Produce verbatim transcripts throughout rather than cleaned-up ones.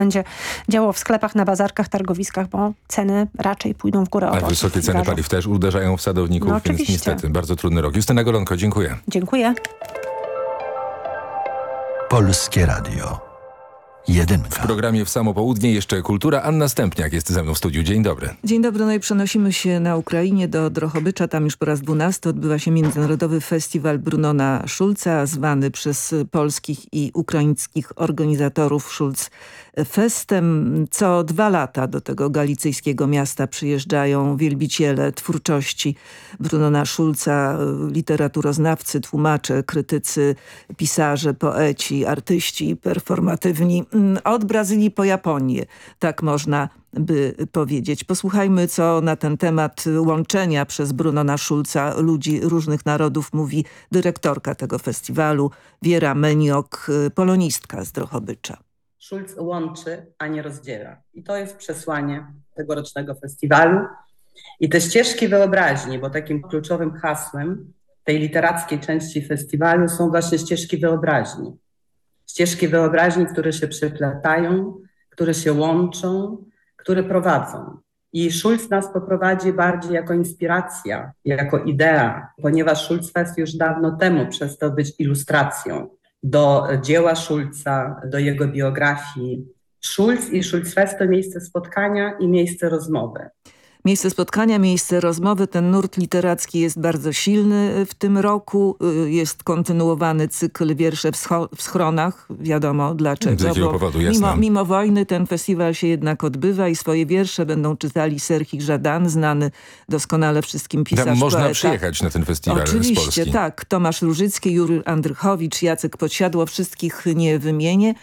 będzie działo w sklepach, na bazarkach, targowiskach, bo ceny raczej pójdą w górę. A wysokie ceny paliw też uderzają w sadowników, no, więc oczywiście. niestety bardzo trudny rok. Justyna Golonko, dziękuję. Dziękuję. Polskie Radio. Jedynka. W programie W samo południe jeszcze kultura. Anna Stępniak jest ze mną w studiu. Dzień dobry. Dzień dobry. No i przenosimy się na Ukrainie do Drohobycza. Tam już po raz dwunasty odbywa się Międzynarodowy Festiwal Brunona Schulza, zwany przez polskich i ukraińskich organizatorów Schulz Festem. Co dwa lata do tego galicyjskiego miasta przyjeżdżają wielbiciele twórczości Brunona Schulza, literaturoznawcy, tłumacze, krytycy, pisarze, poeci, artyści performatywni. Od Brazylii po Japonię, tak można by powiedzieć. Posłuchajmy, co na ten temat łączenia przez Brunona Schulza ludzi różnych narodów mówi dyrektorka tego festiwalu, Wiera Meniok, polonistka z Drohobycza. Schulz łączy, a nie rozdziela. I to jest przesłanie tegorocznego festiwalu. I te ścieżki wyobraźni, bo takim kluczowym hasłem tej literackiej części festiwalu są właśnie ścieżki wyobraźni. Ścieżki wyobraźni, które się przeplatają, które się łączą, które prowadzą. I Schulz nas poprowadzi bardziej jako inspiracja, jako idea, ponieważ Schulz Fest już dawno temu przestał być ilustracją do dzieła Schulza, do jego biografii. Schulz i Schulz Fest to miejsce spotkania i miejsce rozmowy. Miejsce spotkania, miejsce rozmowy. Ten nurt literacki jest bardzo silny w tym roku. Jest kontynuowany cykl Wiersze w, scho- w schronach. Wiadomo dlaczego. Z jakiego powodu, jasne. Mimo, mimo wojny ten festiwal się jednak odbywa i swoje wiersze będą czytali Serhii Żadan, znany doskonale wszystkim pisarz, Tam można poeta. przyjechać na ten festiwal Oczywiście, z Polski. tak. Tomasz Różycki, Juri Andrychowicz, Jacek Podsiadło. Wszystkich nie wymienię,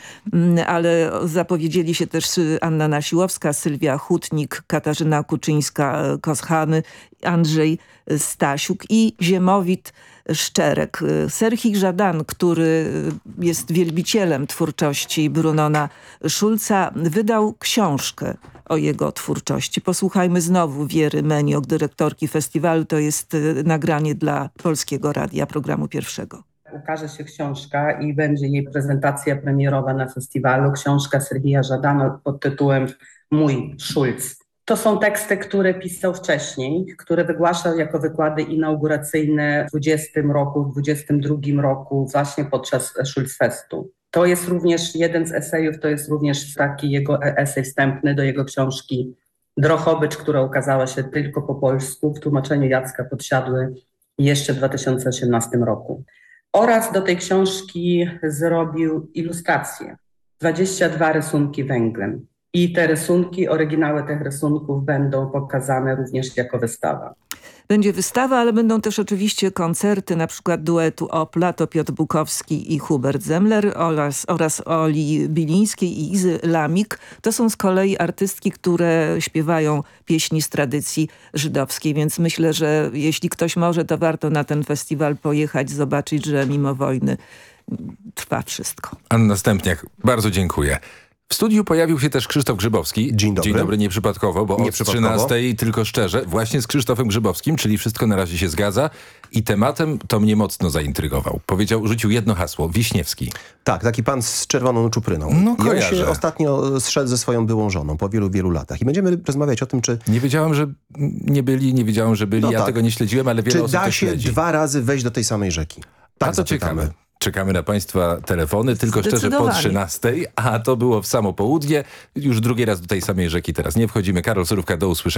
ale zapowiedzieli się też Anna Nasiłowska, Sylwia Hutnik, Katarzyna Kuczyńska, Koschany, Andrzej Stasiuk i Ziemowit Szczerek. Serhii Żadan, który jest wielbicielem twórczości Brunona Schulza, wydał książkę o jego twórczości. Posłuchajmy znowu Wiery Meniok, dyrektorki festiwalu. To jest nagranie dla Polskiego Radia, programu pierwszego. Ukaże się książka i będzie jej prezentacja premierowa na festiwalu. Książka Serhija Żadana pod tytułem Mój Schulz. To są teksty, które pisał wcześniej, które wygłaszał jako wykłady inauguracyjne w dwudziestym roku, w dwudziestym drugim roku, właśnie podczas Schulz Festu. To jest również jeden z esejów, to jest również taki jego esej wstępny do jego książki Drohobycz, która ukazała się tylko po polsku w tłumaczeniu Jacka Podsiadły jeszcze w dwa tysiące osiemnastym roku. Oraz do tej książki zrobił ilustracje, dwadzieścia dwa rysunki węglem. I te rysunki, oryginały tych rysunków będą pokazane również jako wystawa. Będzie wystawa, ale będą też oczywiście koncerty, na przykład duetu Opla, to Piotr Bukowski i Hubert Zemler oraz, oraz Oli Bilińskiej i Izy Lamik. To są z kolei artystki, które śpiewają pieśni z tradycji żydowskiej, więc myślę, że jeśli ktoś może, to warto na ten festiwal pojechać, zobaczyć, że mimo wojny trwa wszystko. Anna Stępniak, bardzo dziękuję. W studiu pojawił się też Krzysztof Grzybowski. Dzień dobry. Dzień dobry, nieprzypadkowo, bo Nie od przypadkowo. trzynastej tylko szczerze, właśnie z Krzysztofem Grzybowskim, czyli wszystko na razie się zgadza. I tematem to mnie mocno zaintrygował. Powiedział, rzucił jedno hasło, Wiśniewski. Tak, taki pan z czerwoną czupryną. No, I on kojarzę. się ostatnio zszedł ze swoją byłą żoną po wielu, wielu latach. I będziemy rozmawiać o tym, czy, Nie wiedziałem, że nie byli, nie wiedziałem, że byli. No ja tak. tego nie śledziłem, ale wiele czy osób da to się śledzi. dwa razy wejść do tej samej rzeki. Tak A to zapytamy. ciekawe. Czekamy na Państwa telefony, tylko szczerze po Zdecydowanie. trzynastej, a to było w samo południe. Już drugi raz do tej samej rzeki teraz nie wchodzimy. Karol Surówka, do usłyszenia.